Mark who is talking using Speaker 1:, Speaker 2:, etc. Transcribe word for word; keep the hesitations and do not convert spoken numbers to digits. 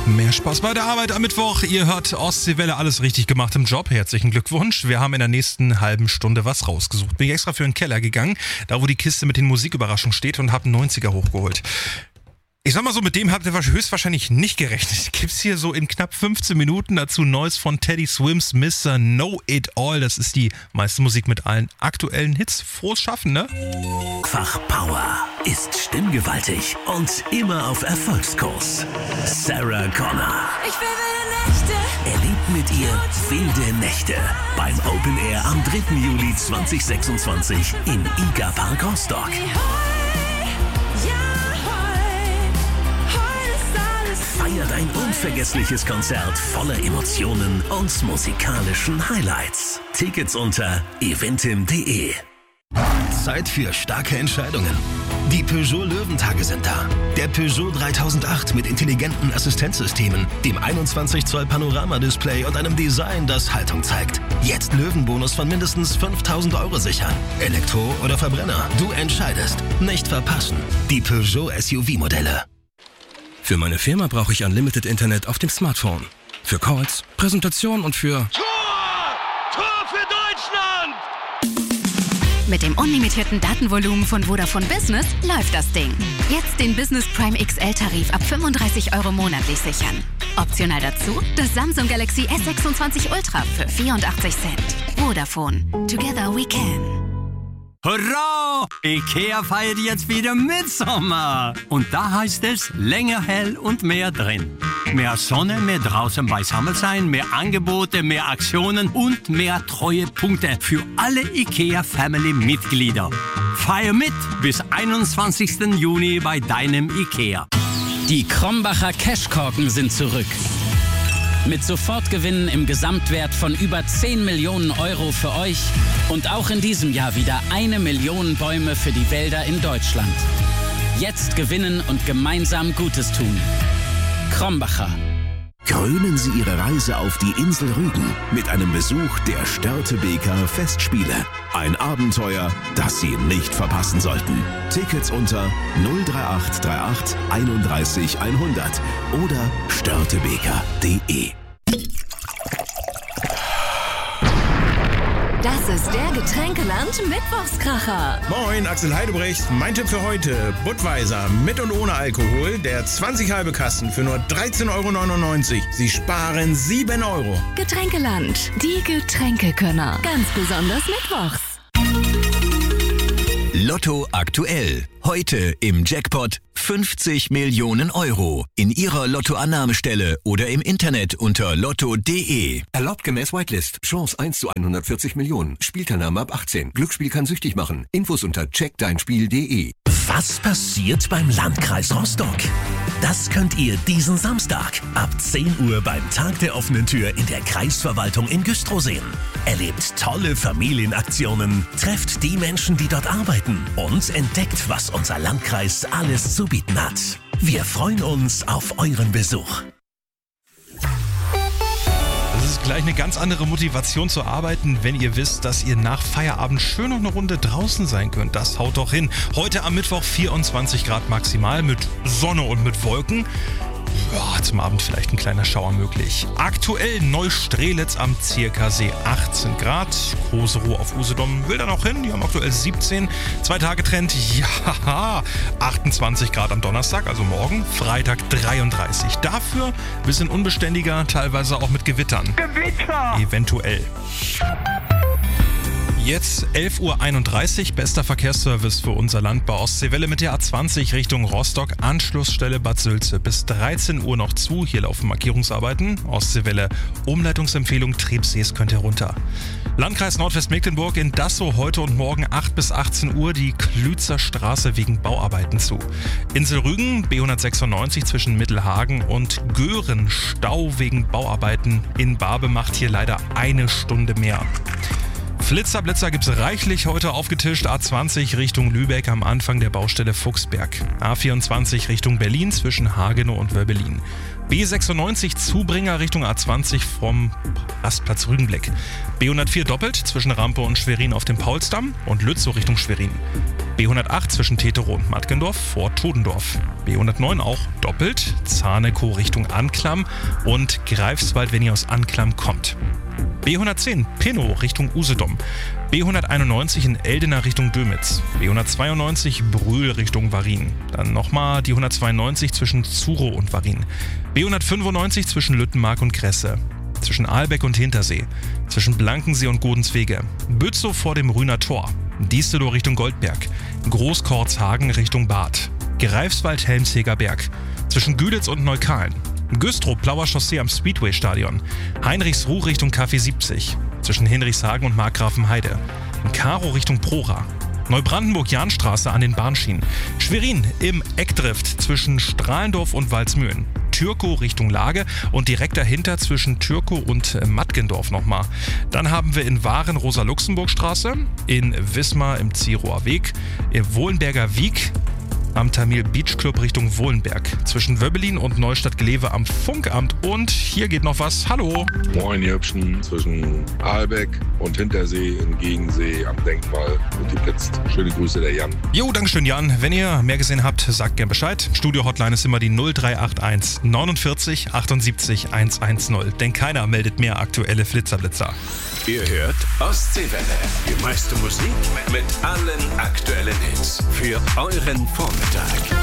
Speaker 1: Mehr Spaß bei der Arbeit am Mittwoch. Ihr hört Ostseewelle, alles richtig gemacht im Job. Herzlichen Glückwunsch. Wir haben in der nächsten halben Stunde was rausgesucht. Bin ich extra für den Keller gegangen, da wo die Kiste mit den Musiküberraschungen steht, und habe einen neunziger hochgeholt. Ich sag mal so, mit dem habt ihr höchstwahrscheinlich nicht gerechnet. Gibt's hier so in knapp fünfzehn Minuten dazu Neues von Teddy Swims Mister Know-It-All. Das ist die meiste Musik mit allen aktuellen Hits. Frohes Schaffen, ne?
Speaker 2: Fachpower ist stimmgewaltig und immer auf Erfolgskurs. Sarah Connor.
Speaker 3: Ich will wilde Nächte.
Speaker 2: Erlebt mit ihr wilde Nächte beim Open Air am dritten Juli zweitausendsechsundzwanzig in Iga Park Rostock. Feiert ein unvergessliches Konzert voller Emotionen und musikalischen Highlights. Tickets unter eventim punkt de.
Speaker 4: Zeit für starke Entscheidungen. Die Peugeot Löwentage sind da. Der Peugeot dreitausendacht mit intelligenten Assistenzsystemen, dem einundzwanzig Zoll Panoramadisplay und einem Design, das Haltung zeigt. Jetzt Löwenbonus von mindestens fünftausend Euro sichern. Elektro oder Verbrenner, du entscheidest. Nicht verpassen. Die Peugeot S U V-Modelle.
Speaker 5: Für meine Firma brauche ich Unlimited Internet auf dem Smartphone. Für Calls, Präsentation und für...
Speaker 6: Tor! Tor für Deutschland!
Speaker 7: Mit dem unlimitierten Datenvolumen von Vodafone Business läuft das Ding. Jetzt den Business Prime X L-Tarif ab fünfunddreißig Euro monatlich sichern. Optional dazu das Samsung Galaxy S sechsundzwanzig Ultra für vierundachtzig Cent. Vodafone. Together we can.
Speaker 8: Hurra! IKEA feiert jetzt wieder Mitsommer. Und da heißt es länger hell und mehr drin. Mehr Sonne, mehr draußen beisammen sein, mehr Angebote, mehr Aktionen und mehr Treuepunkte für alle IKEA-Family-Mitglieder. Feier mit bis einundzwanzigsten Juni bei deinem IKEA.
Speaker 9: Die Krombacher Cashkorken sind zurück. Mit Sofortgewinnen im Gesamtwert von über zehn Millionen Euro für euch und auch in diesem Jahr wieder eine Million Bäume für die Wälder in Deutschland. Jetzt gewinnen und gemeinsam Gutes tun. Krombacher.
Speaker 2: Krönen Sie Ihre Reise auf die Insel Rügen mit einem Besuch der Störtebeker Festspiele. Ein Abenteuer, das Sie nicht verpassen sollten. Tickets unter null drei acht drei acht einunddreißig hundert oder störtebeker punkt de.
Speaker 3: Das ist der Getränkeland Mittwochskracher.
Speaker 10: Moin, Axel Heidebrecht. Mein Tipp für heute: Budweiser mit und ohne Alkohol. Der zwanzig halbe Kasten für nur dreizehn Euro neunundneunzig. Sie sparen sieben Euro.
Speaker 3: Getränkeland, die Getränkekönner. Ganz besonders mittwochs.
Speaker 11: Lotto aktuell. Heute im Jackpot fünfzig Millionen Euro. In Ihrer Lottoannahmestelle oder im Internet unter lotto punkt de.
Speaker 12: Erlaubt gemäß Whitelist. Chance eins zu hundertvierzig Millionen. Spielteilnahme ab achtzehn. Glücksspiel kann süchtig machen. Infos unter check dein spiel punkt de.
Speaker 2: Was passiert beim Landkreis Rostock? Das könnt ihr diesen Samstag ab zehn Uhr beim Tag der offenen Tür in der Kreisverwaltung in Güstrow sehen. Erlebt tolle Familienaktionen, trefft die Menschen, die dort arbeiten und entdeckt, was unser Landkreis alles zu bieten hat. Wir freuen uns auf euren Besuch.
Speaker 1: Das ist gleich eine ganz andere Motivation zu arbeiten, wenn ihr wisst, dass ihr nach Feierabend schön noch eine Runde draußen sein könnt. Das haut doch hin. Heute am Mittwoch vierundzwanzig Grad maximal mit Sonne und mit Wolken. Ja, zum Abend vielleicht ein kleiner Schauer möglich. Aktuell Neustrelitz am Zierkersee achtzehn Grad. Große Ruhe auf Usedom will da noch hin. Die haben aktuell siebzehn. Zwei Tage Trend. Ja, achtundzwanzig Grad am Donnerstag, also morgen. Freitag dreiunddreißig. Dafür ein bisschen unbeständiger, teilweise auch mit Gewittern.
Speaker 6: Gewitter!
Speaker 1: Eventuell. Jetzt elf Uhr einunddreißig, bester Verkehrsservice für unser Land bei Ostseewelle mit der A zwanzig Richtung Rostock, Anschlussstelle Bad Sülze. Bis dreizehn Uhr noch zu, hier laufen Markierungsarbeiten. Ostseewelle, Umleitungsempfehlung, Trebsees könnt ihr runter. Landkreis Nordwestmecklenburg in Dassow heute und morgen acht bis achtzehn Uhr die Klützer Straße wegen Bauarbeiten zu. Insel Rügen, B hundertsechsundneunzig zwischen Mittelhagen und Göhren, Stau wegen Bauarbeiten in Barbe macht hier leider eine Stunde mehr. Flitzer, Blitzer gibt's reichlich heute aufgetischt. A zwanzig Richtung Lübeck am Anfang der Baustelle Fuchsberg. A vierundzwanzig Richtung Berlin zwischen Hagenow und Wöbbelin. B sechsundneunzig Zubringer Richtung A zwanzig vom Rastplatz Rügenblick. B hundertvier doppelt zwischen Rampe und Schwerin auf dem Paulsdamm und Lützow Richtung Schwerin. B hundertacht zwischen Teterow und Mattgendorf vor Todendorf. B hundertneun auch doppelt, Zanekow Richtung Anklam und Greifswald, wenn ihr aus Anklam kommt. B hundertzehn Pinnow Richtung Usedom. B hunderteinundneunzig in Eldena Richtung Dömitz. B hundertzweiundneunzig Brühl Richtung Varin. Dann nochmal die hundertzweiundneunzig zwischen Zurow und Varin. B hundertfünfundneunzig zwischen Lüttenmark und Gresse. Zwischen Ahlbeck und Hintersee. Zwischen Blankensee und Godenswege. Bützow vor dem Rühner Tor. Diestelow Richtung Goldberg. Großkorzhagen Richtung Bad. Greifswald Helmsheger Berg. Zwischen Güditz und Neukalen. Güstrow Plauer Chaussee am Speedway-Stadion. Heinrichsruh Richtung Café siebzig. Zwischen Hinrichshagen und Markgrafenheide. Karow Richtung Prora. Neubrandenburg-Jahnstraße an den Bahnschienen. Schwerin im Eckdrift zwischen Strahlendorf und Walsmühlen. Türkow Richtung Lage und direkt dahinter zwischen Türkow und Mattgendorf nochmal. Dann haben wir in Waren Rosa-Luxemburg-Straße, in Wismar im Zierower Weg, im Wohlenberger Wiek, am Tamil Beach Club Richtung Wohlenberg. Zwischen Wöbbelin und Neustadt-Glewe am Funkamt. Und hier geht noch was. Hallo.
Speaker 13: Moin, ihr Hübschen. Zwischen Ahlbeck und Hintersee in Gegensee am Denkmal. Und die jetzt schöne Grüße, der Jan.
Speaker 1: Jo, dankeschön, Jan. Wenn ihr mehr gesehen habt, sagt gern Bescheid. Studio-Hotline ist immer die null drei acht eins neunundvierzig achtundsiebzig hundertzehn. Denn keiner meldet mehr aktuelle Flitzerblitzer.
Speaker 11: Ihr hört Ostseewelle. Die meiste Musik mit allen aktuellen Hits für euren Vormittag.